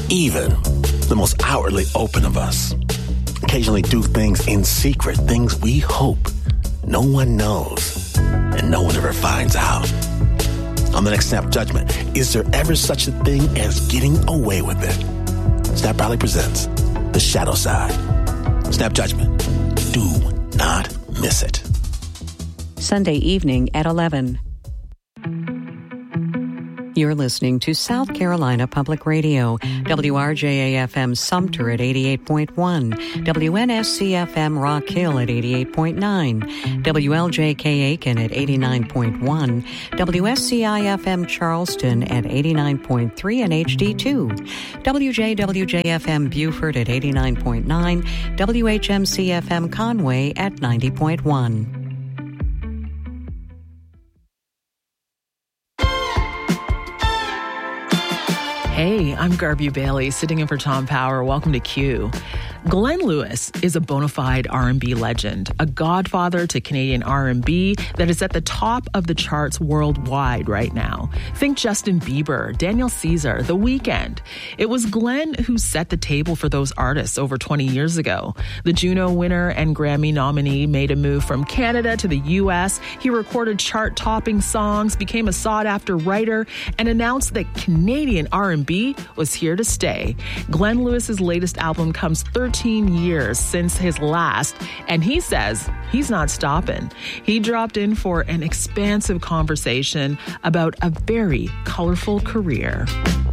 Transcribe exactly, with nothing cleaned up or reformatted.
Even the most outwardly open of us occasionally do things in secret, things we hope no one knows and no one ever finds out. On the next Snap Judgment, is there ever such a thing as getting away with it? Snap proudly presents The Shadow Side. Snap Judgment. Do not miss it. Sunday evening at eleven. You're listening to South Carolina Public Radio, W R J A F M Sumter at eighty-eight point one, W N S C F M Rock Hill at eighty-eight point nine, W L J K Aiken at eighty-nine point one, W S C I F M Charleston at eighty-nine point three and H D two, W J W J F M Beaufort at eighty-nine point nine, W H M C F M Conway at ninety point one. Hey, I'm Garby Bailey, sitting in for Tom Power. Welcome to Q. Glenn Lewis is a bona fide R and B legend, a godfather to Canadian R and B that is at the top of the charts worldwide right now. Think Justin Bieber, Daniel Caesar, The Weeknd. It was Glenn who set the table for those artists over twenty years ago. The Juno winner and Grammy nominee made a move from Canada to the U S. He recorded chart-topping songs, became a sought-after writer, and announced that Canadian R and B was here to stay. Glenn Lewis's latest album comes thirteen years since his last, and he says he's not stopping. He dropped in for an expansive conversation about a very colorful career.